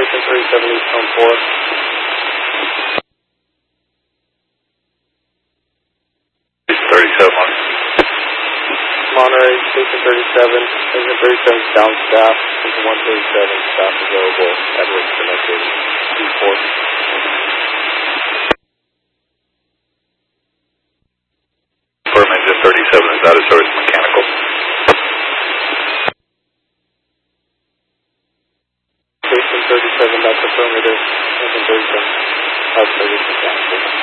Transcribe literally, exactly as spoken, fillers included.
Station thirty-seven East Zone four. thirty-seven. Monterey, Station thirty-seven, Engine thirty-seven is down staff, Engine one thirty-seven, staff available, Edwards connected, D four. Firm Engine thirty-seven is out of service mechanical. Station thirty-seven, that's affirmative, Engine thirty-seven, out of service mechanical.